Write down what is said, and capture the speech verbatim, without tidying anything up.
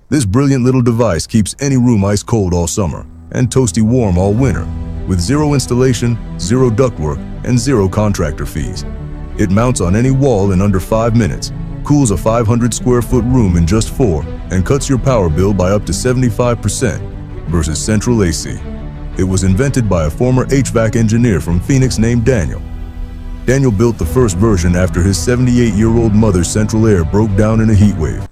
This brilliant little device keeps any room ice cold all summer and toasty warm all winter, with zero installation, zero ductwork, and zero contractor fees. It mounts on any wall in under five minutes, cools a five hundred square foot room in just four, and cuts your power bill by up to seventy-five percent versus central A C. It was invented by a former H V A C engineer from Phoenix named Daniel. Daniel built the first version after his seventy-eight-year-old mother's central air broke down in a heat wave.